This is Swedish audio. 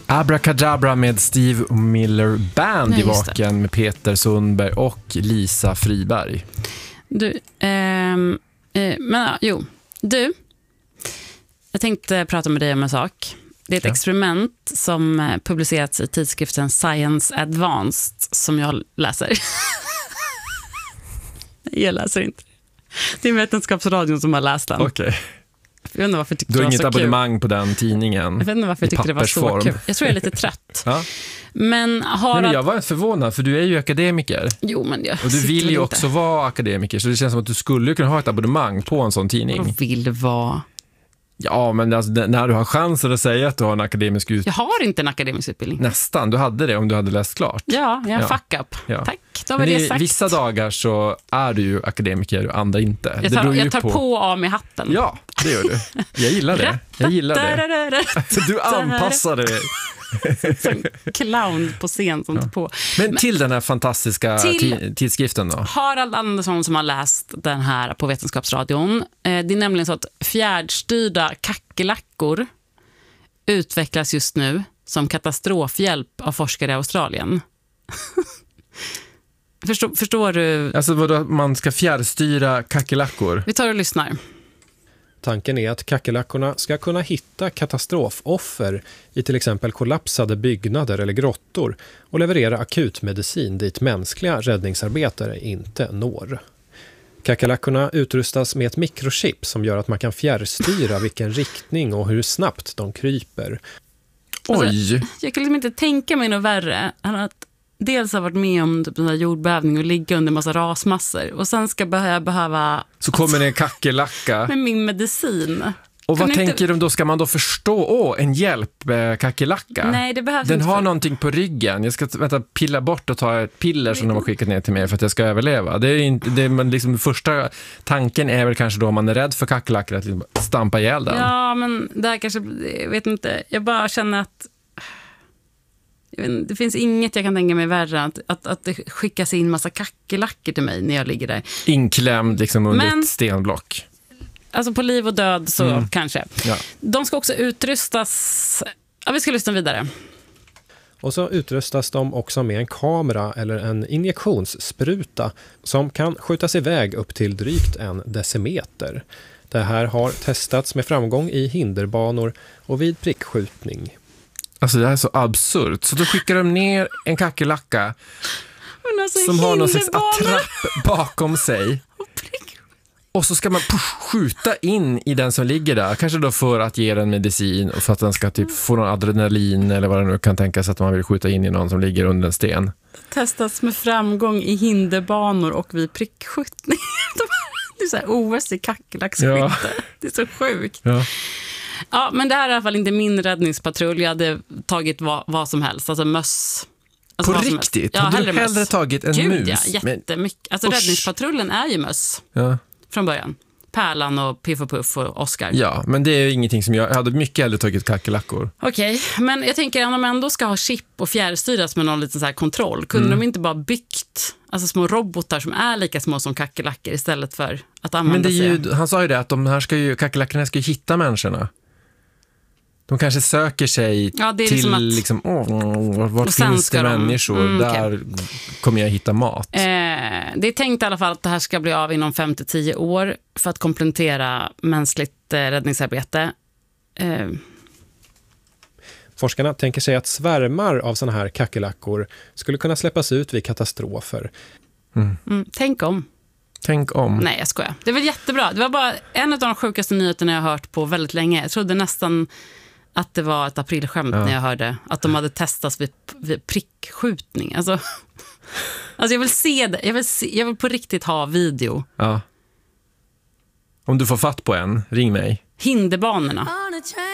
Abracadabra med Steve Miller Band i Vaken med Peter Sundberg och Lisa Friberg. Jag tänkte prata med dig om en sak. Det är ett experiment som publicerats i tidskriften Science Advanced som jag läser. Jag läser inte. Det är Vetenskapsradion som har läst den. Okej. Jag vet inte varför du har inget abonnemang på den tidningen. Jag vet inte varför jag tyckte det var så kul. Jag tror jag är lite trött. Ja. Men jag var förvånad, för du är ju akademiker. Jo, men och du vill ju också vara akademiker, så det känns som att du skulle kunna ha ett abonnemang på en sån tidning. Och vill vara... Ja, men alltså, när du har chansen att säga att du har en akademisk utbildning. Jag har inte en akademisk utbildning. Nästan, du hade det om du hade läst klart. Ja, jag är fuck up. Ja. Tack, då var det sagt. Vissa dagar så är du ju akademiker och andra inte. Jag tar på av mig hatten. Ja, det gör du. Jag gillar det. Du anpassar dig. Som clown på scen som tar på. Men till den här fantastiska tidskriften då? Harald Andersson som har läst den här på Vetenskapsradion. Det är nämligen så att fjärrstyrda kackerlackor utvecklas just nu som katastrofhjälp av forskare i Australien. Förstår du? Alltså vadå, man ska fjärrstyra kackerlackor? Vi tar och lyssnar. Tanken är att kackerlackorna ska kunna hitta katastrofoffer i till exempel kollapsade byggnader eller grottor och leverera akutmedicin dit mänskliga räddningsarbetare inte når. Kackerlackorna utrustas med ett mikrochip som gör att man kan fjärrstyra vilken riktning och hur snabbt de kryper. Oj! Alltså, jag kan liksom inte tänka mig något värre än att dels har varit med om typ en sån här jordbävning och ligga under en massa rasmassor. Och sen ska jag behöva... Så kommer det en kackerlacka. Med min medicin. Och vad tänker de då? Ska man då förstå, en hjälp kackerlacka? Nej, det behövs Den inte. Den har någonting på ryggen. Jag ska pilla bort och ta ett piller som de har skickat ner till mig för att jag ska överleva. Det är inte, men liksom första tanken är väl kanske då om man är rädd för kackerlackor att liksom stampa ihjäl den. Ja, men det här kanske, jag vet inte. Jag bara känner att det finns inget jag kan tänka mig värre att det skickas in massa kackerlackor till mig när jag ligger där. Inklämd liksom under ett stenblock. Alltså på liv och död så kanske. Ja. De ska också utrustas... Ja, vi ska lyssna vidare. Och så utrustas de också med en kamera eller en injektionsspruta som kan skjutas iväg upp till drygt 1 decimeter. Det här har testats med framgång i hinderbanor och vid prickskjutning. Alltså det här är så absurt. Så då skickar de ner en kackerlacka som har någon slags attrapp bakom sig. Och så ska man skjuta in i den som ligger där. Kanske då för att ge den medicin och för att den ska typ få någon adrenalin eller vad det nu kan tänkas att man vill skjuta in i någon som ligger under en sten. Testas med framgång i hinderbanor och vid prickskjutning. Det är så här OS i kackerlackskytte. Ja. Det är så sjukt. Ja. Ja, men det här är i alla fall inte min räddningspatrull. Jag hade tagit vad som helst. Alltså möss. Alltså på riktigt? Ja, har du hellre tagit en mus? Ja, jättemycket. Alltså räddningspatrullen är ju möss. Ja. Från början. Pärlan och Piff och Puff och Oscar. Ja, men det är ju ingenting som jag hade mycket hellre tagit kackerlackor. Okej, men jag tänker att de ändå ska ha chip och fjärrstyras med någon liten så här kontroll. Kunde de inte bara byggt alltså små robotar som är lika små som kackerlackor istället för att använda sig? Men det är ju, han sa ju det att de här kackerlackorna ska ju hitta människorna. De kanske söker sig till att, liksom, vart finns det människor? Där kommer jag hitta mat. Det är tänkt i alla fall att det här ska bli av inom 5-10 år för att komplettera mänskligt räddningsarbete. Forskarna tänker sig att svärmar av såna här kackerlackor skulle kunna släppas ut vid katastrofer. Tänk om. Tänk om. Nej, jag skojar. Det var jättebra. Det var bara en av de sjukaste nyheterna jag har hört på väldigt länge. Jag trodde nästan att det var ett aprilskämt när jag hörde att de hade testats vid prickskjutning. Alltså jag vill se det. Jag vill på riktigt ha video. Ja. Om du får fatt på en, ring mig. Hinderbanorna.